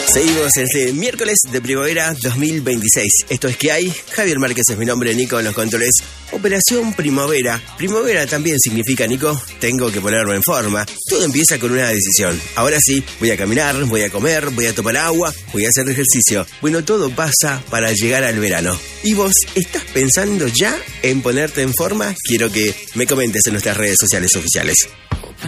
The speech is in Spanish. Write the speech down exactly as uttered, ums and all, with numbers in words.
Seguimos en este miércoles de primavera dos mil veintiséis. Esto es que hay. Javier Márquez es mi nombre, Nico en los controles. Operación Primavera. Primavera también significa, Nico, tengo que ponerme en forma. Todo empieza con una decisión. Ahora sí, voy a caminar, voy a comer, voy a tomar agua, voy a hacer ejercicio. Bueno, todo pasa para llegar al verano. ¿Y vos estás pensando ya en ponerte en forma? Quiero que me comentes en nuestras redes sociales oficiales.